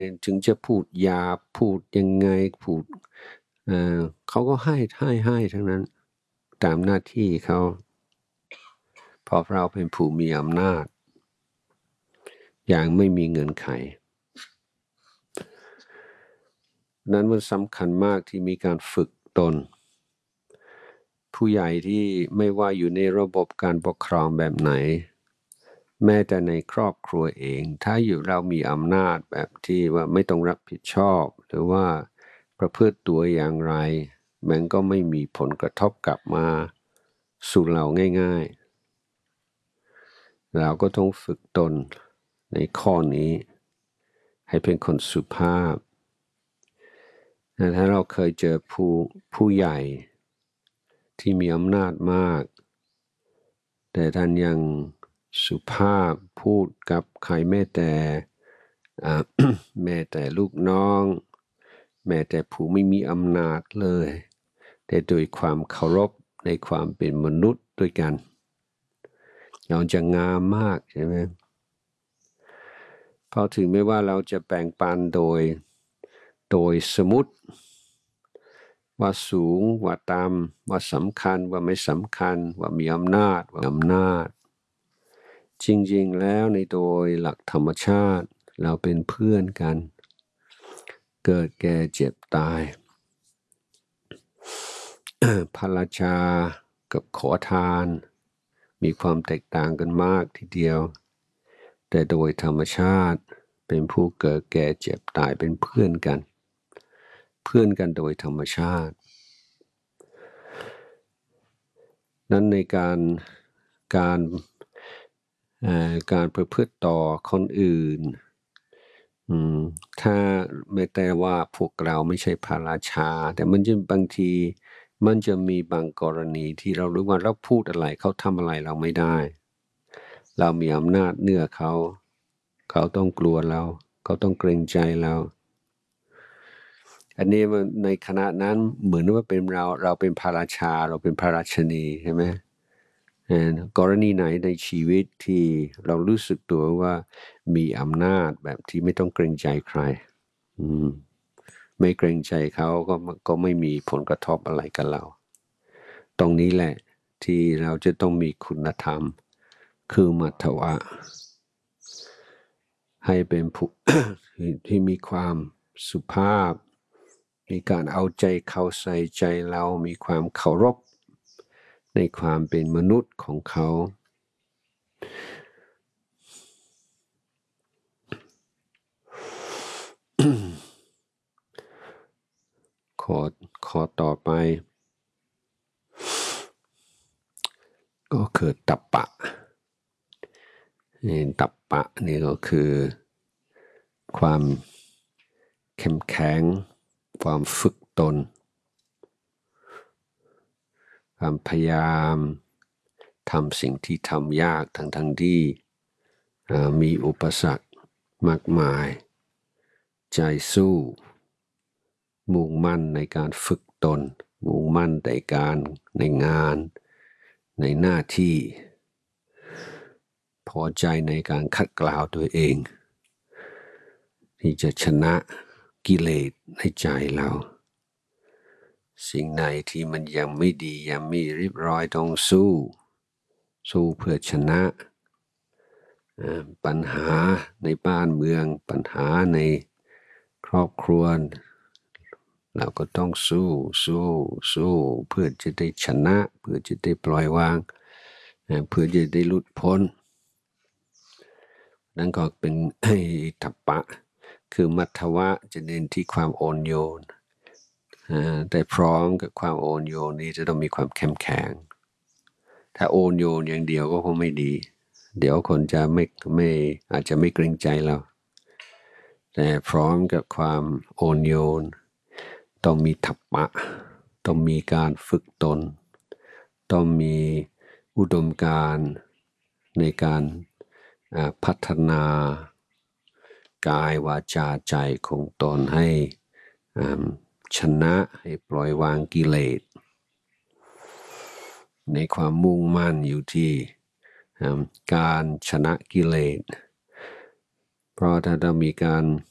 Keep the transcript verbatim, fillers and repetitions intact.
ถึงจะพูดหยาบพูดยังไงพูดเอ่อเขาก็ให้ให้ให้ทั้งนั้นตามหน้าที่เขาเพราะเราเป็นผู้มีอำนาจอย่างไม่มีเงื่อนไขนั้นมันสำคัญมากที่มีการฝึกตนผู้ใหญ่ที่ไม่ว่าอยู่ในระบบการปกครองแบบไหนแม้แต่ในครอบครัวเองถ้าอยู่เรามีอำนาจแบบที่ว่าไม่ต้องรับผิดชอบหรือว่าประพฤติตัวอย่างไรมันก็ไม่มีผลกระทบกลับมาสู่เราง่ายๆเราก็ต้องฝึกตนในข้อนี้ให้เป็นคนสุภาพถ้าเราเคยเจอผู้ผู้ใหญ่ที่มีอำนาจมากแต่ท่านยังสุภาพพูดกับใครแม้แต่ แม้แต่ลูกน้องแม้แต่ผู้ไม่มีอำนาจเลยแต่โดยความเคารพในความเป็นมนุษย์ด้วยกันเราจะงามมากใช่ไหมเพราะถึงไม่ว่าเราจะแบ่งปันโดยโดยสมมุติว่าสูงว่าต่ำว่าสำคัญว่าไม่สำคัญว่ามีอำนาจว่าอำนาจจริงๆแล้วในโดยหลักธรรมชาติเราเป็นเพื่อนกันเกิดแก่เจ็บตาย พระราชากับขอทานมีความแตกต่างกันมากทีเดียวแต่โดยธรรมชาติเป็นผู้เกิดแก่เจ็บตายเป็นเพื่อนกันเพื่อนกันโดยธรรมชาตินั้นในการการการประพฤติต่อคนอื่นถ้าไม่แต่ว่าพวกเราไม่ใช่พระราชาแต่มันจะบางทีมันจะมีบางกรณีที่เรารู้ว่าเราพูดอะไรเขาทำอะไรเราไม่ได้เรามีอำนาจเหนือเขาเขาต้องกลัวเราเขาต้องเกรงใจเราอันนี้ในขณะนั้นเหมือนว่าเป็นเราเราเป็นพระราชาเราเป็นพระราชนีใช่ไหมกรณีไหนในชีวิตที่เรารู้สึกตัวว่ามีอำนาจแบบที่ไม่ต้องเกรงใจใครไม่เกรงใจเขาก็ก็ไม่มีผลกระทบอะไรกับเราตรงนี้แหละที่เราจะต้องมีคุณธรรมคือมัทวะให้เป็นผู้ ที่มีความสุภาพมีการเอาใจเขาใส่ใจเรามีความเคารพในความเป็นมนุษย์ของเขาขอขอต่อไปก็คือตัปปะนี่ตัปปะนี่ก็คือความเข้มแข็งความฝึกตนความพยายามทำสิ่งที่ทำยากทั้งทั้งที่มีอุปสรรคมากมายใจสู้มุ่งมั่นในการฝึกตนมุ่งมั่นในการในงานในหน้าที่พอใจในการขัดเกลาตัวเองที่จะชนะกิเลสในใจเราสิ่งไหนที่มันยังไม่ดียังไม่เรียบร้อยต้องสู้สู้เพื่อชนะปัญหาในบ้านเมืองปัญหาในครอบครัวเราก็ต้องสู้สู้สู้เพื่อจะได้ชนะเพื่อจะได้ปล่อยวางเพื่อจะได้หลุดพ้นนั่นก็เป็นทัปปะคือมัทวะจะเน้นที่ความอ่อนโยนแต่พร้อมกับความอ่อนโยนนี้จะต้องมีความเข้มแข็งถ้าอ่อนโยนอย่างเดียวก็คงไม่ดีเดี๋ยวคนจะไม่ไม่อาจจะไม่เกรงใจเราแต่พร้อมกับความอ่อนโยนต้องมีทัปปะต้องมีการฝึกตนต้องมีอุดมการณ์ในการพัฒนากายวาจาใจของตนให้ชนะให้ปล่อยวางกิเลสในความมุ่งมั่นอยู่ที่การชนะกิเลสเพราะถ้าเรามีการ